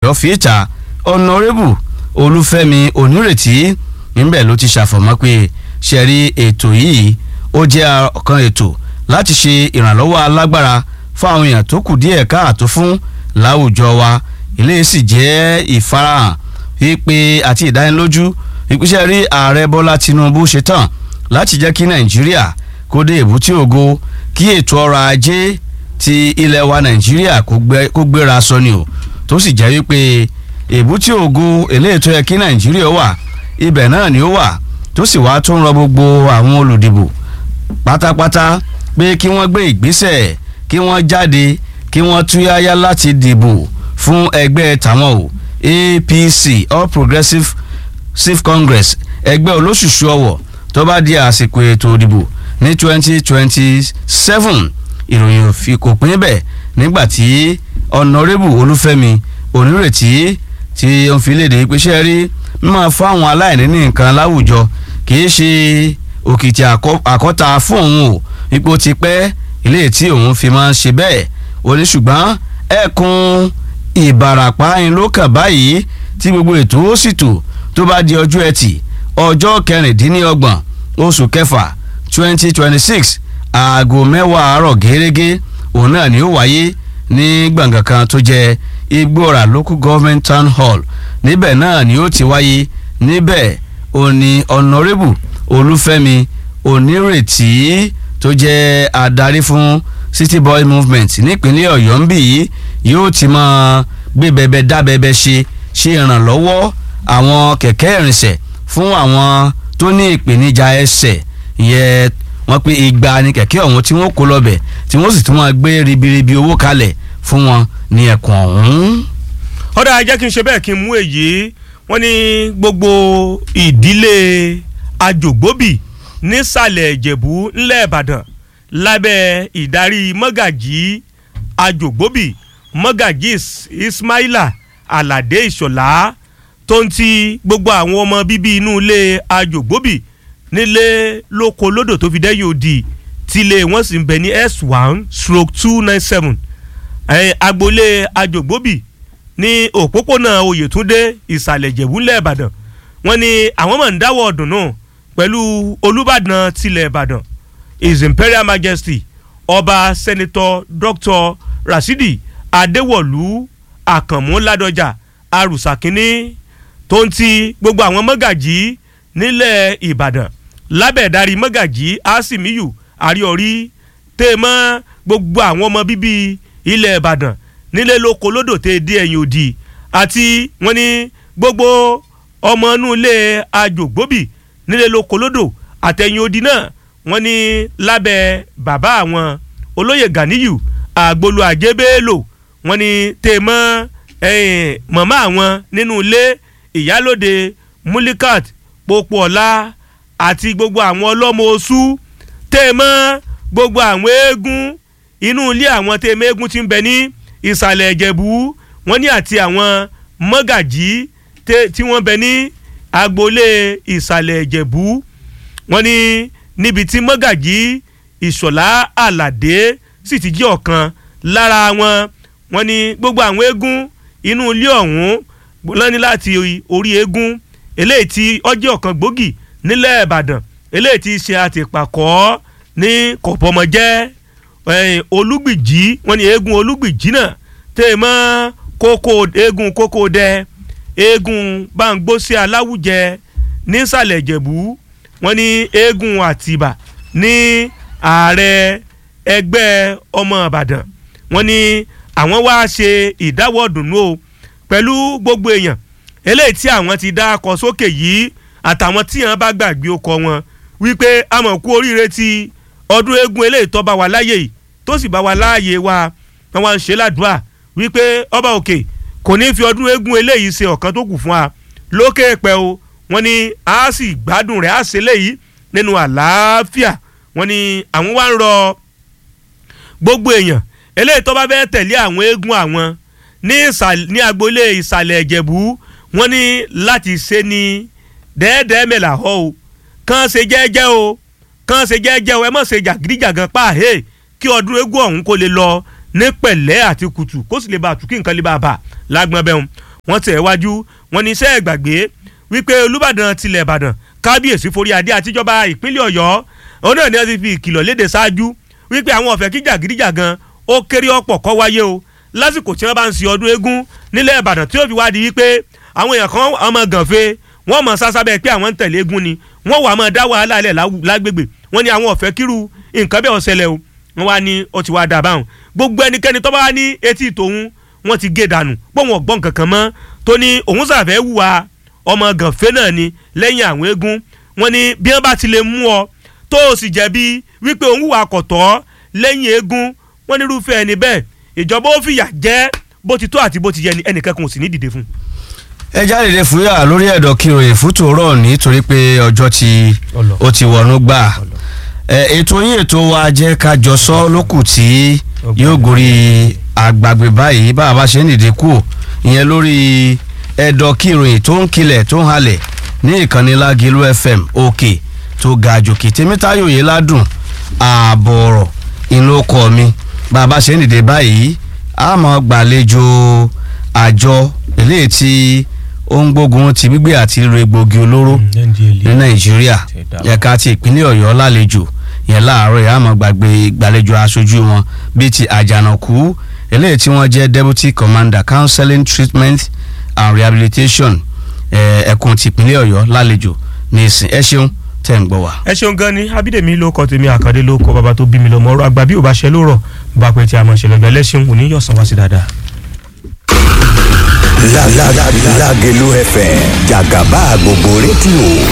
ọ̀dọ́ fi ìta ọ̀nàrẹ́bù olúfẹ́mi onírètí níbẹ̀ ló ti ṣàfọ̀mọ́ pé ṣẹ̀rí ètò yìí ó jẹ́ ọ̀kan ètò láti ṣe ìrànlọ́wọ́ alágbára fún àwọn èèyàn tó kù díẹ̀ káàtó fún láwùjọ wa ilé sì jẹ́ ìfarahàn wípé àti ìdánilójú ìpínṣẹ́ rí ààrẹ bọ́lá tinubu ṣetán láti jẹ́ kí nàìjíríà kó dé èbúté ògo kí ètò ọrọ̀ ajé ti ilẹ̀ wa nàìjíríà kó gbéra sọ ni o tó sì jẹ́ wípé èbúté ògo eléyìí tó yẹ kí nàìjíríà wà ibẹ̀ náà ni ó wà tó sì wá tó ń rọ gbogbo àwọn olùdìbò pátápátá pé kí wọ́n gbé ìgbésẹ̀ kí wọ́n jáde kí wọ́n túyáyá láti dìbò fún ẹgbẹ́ tàwọn o APC All Progressives Congress ẹgbẹ́ olóṣùṣù ọwọ̀ tó bá di àsìkò ètò ìdìbò ní 2027 ìròyìn fi kò pín bẹ́ẹ̀ nígbà tí ọ̀nàrẹ́bù olúfẹ́mi onírètí tí ó ń fi léde ìpèsè rí mímọ́ fún àwọn aláìní ní nǹkan láwùjọ kì í ṣe òkìtì àkọ́ta fún òun o ipò ti pẹ́ ilé tí òun fi máa ń ṣe bẹ́ẹ̀ ó ní ṣùgbọ́n ẹkùn ìbàràpá yín ló kàn báyìí tí gbogbo ètò ó sì tò tó bá di ọjọ́ ẹtì ọjọ́ 26 oṣù kẹfà 2026 aago 10 àárọ̀ gẹ́gẹ́ òun náà ni ó wáyé ní gbọ̀ngàn kan tó jẹ́ Igbóọrà Local Government Town Hall níbẹ̀ náà ni ó ti wáyé níbẹ̀ òní ọ̀nàrẹ́bù olúfẹ́mi onírètí tó jẹ́ adarí fún City Boy Movement nípínlẹ̀ ọ̀yọ́ ń bì yìí yóò ti máa gbé bẹbẹ dá bẹbẹ ṣe ìrànlọ́wọ́ àwọn kẹ̀kẹ́ ìrìnsẹ̀ fún àwọn tó ní ìpèníjà ẹsẹ̀ ìyẹn wọ́n pé igba ní kẹ̀kẹ́ ọ̀hún tí wọ́n kó lọ́bẹ̀ tí wọ́n sì tún máa gbé ribiribi owó kalẹ̀ fún wọn ní ẹkùn ọ̀hún. ọ̀dà jẹ́ kí n ṣe bẹ́ẹ̀ kí n mú èyí wọ́n ní gbogbo ìdílé àjògbóbì nísàlẹ̀ ìjẹ̀bú ńlẹ̀ ìbàdàn lábẹ́ ìdarí mọ́gàjí àjògbóbì mọ́gàjí ismaila aládé ìṣọ̀lá tó ń ti gbogbo àwọn ọmọ bíbí inú ilé àjògbóbì nílé lóko lódò tó fi dẹ́yìn òdì tílé wọ́n sì ń bẹ ní S1/297 agboolé àjògbóbì ní òpópónà oyètúndé ìsàlẹ̀ ìjẹ̀bú ńlẹ̀ ìbàdàn wọ́n ní àwọn máa ń dáwọ́ ọdún náà pẹ̀lú olúbàdàn tilẹ̀ ìbàdàn His Imperial Majesty ọba Senator Dr. Rasidi Adéwọ̀lú Àkànmú Ládọjà Arùsàkíní tó ń ti gbogbo àwọn mọ́gàjí nílẹ̀ ìbàdàn lábẹ́ ìdarí mọ́gàjí Asimiyu Àríọ̀rí tèmọ́ gbogbo àwọn ọmọ bíbí ilẹ̀ ìbàdàn nílé lóko lódò tẹ́ dé ẹ̀yìn òdì àti wọ́n ní gbogbo ọmọ inú ilé àjògbóbì nílé lóko lódò àtẹ̀yìn òdì náà wọ́n ní lábẹ́ bàbá àwọn olóyè Ganiyu Àgbòlú Àjẹbélò wọ́n ní tèmọ́ màmá àwọn nínú ilé ìyálóde Mulikat Pópóọlá àti gbogbo àwọn ọlọ́mọ oṣù tèmọ́ gbogbo àwọn eégún inú ilé àwọn tèmọ́ eégún tí ń bẹ ní ìsàlẹ̀ ìjẹ̀bú wọ́n ní àti àwọn mọ́gàjí tí wọ́n bẹ ní agboolé ìsàlẹ̀ ìjẹ̀bú wọ́n ní níbi tí mọ́gàjí ìṣọ̀lá àlàdé sì ti jẹ́ ọ̀kan lára wọn wọ́n ní gbogbo àwọn eégún inú ilé ọ̀hún lọ́ní láti orí eégún eléyìí tí ó jẹ́ ọ̀kan gbòógì nílẹ̀ ìbàdàn eléyìí tí ṣe àtìpàkọ́ ní kọ̀pọ̀mọjẹ́ olúgbìjí wọ́n ní eégún olúgbìjí náà tẹ́ mọ́ eégún kókó dẹ eégún báńgbósí aláwùjẹ nísàlẹ̀ ìjẹ̀bú wọ́n ní eégún àtìbà ní ààrẹ ẹgbẹ́ ọmọ ìbàdàn wọ́n ní àwọn wá ṣe ìdáwọ́dùnú o pẹ̀lú gbogbo èèyàn eléyìí tí àwọn ti dá akọ sókè yìí àtàwọn tí wọ́n bá gbàgbé ọkọ wọn wípé a mọ̀ kú oríire ti ọdún eégún eléyìí tó bá wa láyè yìí tó sì bá wa láàyè wa wọ́n wá ń ṣe ládùúà wípé ọba òkè kò ní fi ọdún eégún eléyìí ṣe ọ̀kan tó kù fún wa lókè pẹ́ o wọ́n ní a sì gbádùn rẹ̀ á ṣe léyìí nínú àlàáfíà wọ́n ní àwọn wá ń rọ gbogbo èèyàn eléyìí tó bá fẹ́ tẹ̀lé àwọn eégún àwọn ní agboolé ìsàlẹ̀ ìjẹ̀bú wọ́n ní láti ṣe ní dẹ́ẹ̀dẹ́ẹ́ mẹ́là họ o kàn ṣe jẹ́jẹ́ o kàn ṣe jẹ́jẹ́ o ẹ má ṣe jàgídíjàgan pààhẹ́ kí ọdún eégún ọ̀hún kó lè lọ ní pẹ̀lẹ́ àti kùtù kó sì lè bá àtúkì nǹkan lè bá a bà lágbọ́n bẹ́ẹ̀ wọ́n tẹ̀ wájú wọ́n ní iṣẹ́ ìgbàgbé wípé Olúbàdàn tilẹ̀ Ìbàdàn kábíyèsí forí adé àtijọba ìpínlẹ̀ Ọ̀yọ́ òun náà ni wọ́n ti fi ìkìlọ̀ léde ṣáájú wípé àwọn ọ̀fẹ́ kí jàgídíjàgan ó kéré ọ̀pọ̀ kọ́ wáyé o lásìkò tí wọ́n bá ń ṣe ọdún eégún nílẹ̀ Ìbàdàn tí ó fi wádìí wípé àwọn èèyàn kan ọmọ gànfẹ́ wọ́n mọ̀ sásábẹ́ pé àwọn ń tẹ̀lé eégún ni wọ́n wà máa dá wàhálà alẹ́ lágbègbè wọ́n ní àwọn ọ̀fẹ́ kíru nǹkan bẹ́ẹ̀ ọ̀sẹ̀lẹ̀ o wọ́n wá ní ó ti wá dà báwọn gbogbo ẹnikẹ́ni tó bá wá ní etí tòun wọ́n ti gé dànù pé wọn ò gbọ́ nǹkan kan mọ́ tó ní òun sàfẹ́ wùwà ọmọ gànfẹ́ náà ni lẹ́yìn àwọn eégún wọ́n ní bí wọ́n bá ti lè mú ọ tó o sì jẹ̀bi wípé òun wùwà kọ̀tọ́ lẹ́yìn eégún wọ́n nírúfẹ́ ẹni bẹ́ẹ̀ ìjọba ó fìyà jẹ bó ti tó àti bó ti yẹ ni ẹnìkan kan ò sì ní dìde fún. ẹ jáde lè fúyà lórí ẹ̀dọ̀ kí ìròyìn fún tòórọ̀ nítorí pé ọjọ́ tí ó ti wọnú gbà ètò yín ètò wa jẹ́ ká jọ sọ lókù tí yóò gorí àgbàgbé báyìí bá a bá ṣe ń dìde kù ìyẹn lórí ẹ̀dọ̀ kí ìròyìn tó ń kilẹ̀ tó ń halẹ̀ ní ìkànnì Lágìlú FM òkè tó ga jòkè Tèmítáyọ̀ yìí ládùn ààbọ̀ ọ̀rọ̀ inú ọkọ̀ mi bá a bá ṣe ń dìde báyìí a máa gbàlejò àjọ eléyìí tí ó ń gbógun ti gbígbé àti ríro egbògi olóró ní Nàìjíríà ẹ̀ka ti ìpínlẹ̀ Ọ̀yọ́ lálejò yẹn láàárọ̀ yìí a máa gbàlejò aṣojú wọn bíi ti Àjànàkú eléyìí tí wọ́n jẹ́ Deputy Commander Counseling Treatment and Rehabilitation ẹkùn ti ìpínlẹ̀ Ọ̀yọ́ lálejò ní ìsìn ẹ ṣeun tẹ́ ń gbọ́ wa. ẹ ṣeun gan ni Abídèmí ló kọ tèmi Àkàndé ló kọ bàbá tó bí mi lọ́mọ ọ̀rọ̀ àgbà bí ò bá ṣe lórọ̀ bá pẹ́ tí a mọ̀ ṣe lọ́gbẹ́ lẹ́sìn òní yọ̀sán wá sí dáadáa. Lágẹ̀lú FM jàgàbá gbogbo rédíò.